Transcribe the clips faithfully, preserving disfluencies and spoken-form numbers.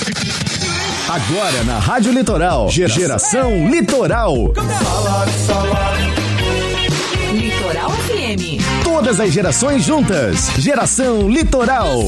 Agora na Rádio Litoral, Geração, Geração Litoral. Litoral F M. Todas as gerações juntas. Geração Litoral.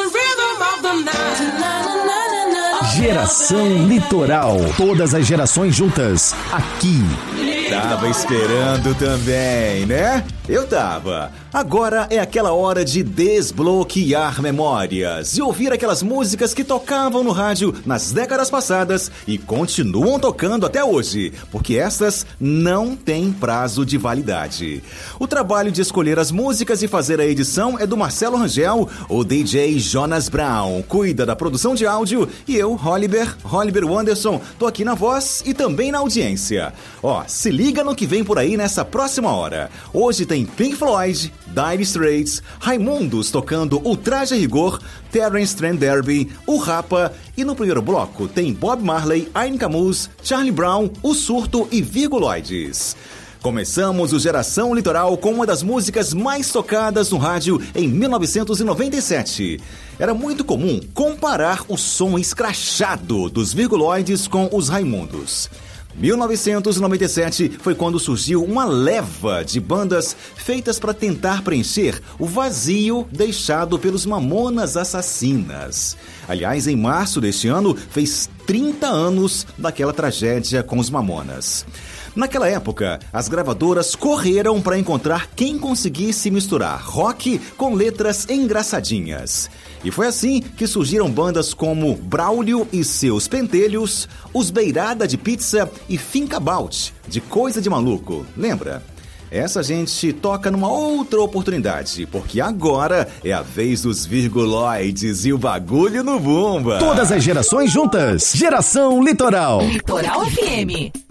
Geração Litoral. Todas as gerações juntas. Aqui. Tava esperando também, né? Eu tava. Agora é aquela hora de desbloquear memórias e ouvir aquelas músicas que tocavam no rádio nas décadas passadas e continuam tocando até hoje, porque essas não têm prazo de validade. O trabalho de escolher as músicas e fazer a edição é do Marcelo Rangel, o D J Jonas Brown cuida da produção de áudio e eu, Holliber, Holliber Wanderson, tô aqui na voz e também na audiência. Ó, se liga no que vem por aí nessa próxima hora. Hoje tem Pink Floyd, Dire Straits, Raimundos tocando o Traje a Rigor, Terence Trent D'Arby, o Rapa e no primeiro bloco tem Bob Marley, Ian Camus, Charlie Brown, o Surto e Virguloides. Começamos o Geração Litoral com uma das músicas mais tocadas no rádio em mil novecentos e noventa e sete. Era muito comum comparar o som escrachado dos Virguloides com os Raimundos. mil novecentos e noventa e sete foi quando surgiu uma leva de bandas feitas para tentar preencher o vazio deixado pelos Mamonas Assassinas. Aliás, em março deste ano, fez trinta anos daquela tragédia com os Mamonas. Naquela época, as gravadoras correram para encontrar quem conseguisse misturar rock com letras engraçadinhas. E foi assim que surgiram bandas como Braulio e seus Pentelhos, Os Beirada de Pizza e Think About, de Coisa de Maluco. Lembra? Essa a gente toca numa outra oportunidade, porque agora é a vez dos Virguloides e o bagulho no bumba. Todas as gerações juntas. Geração Litoral. Litoral F M.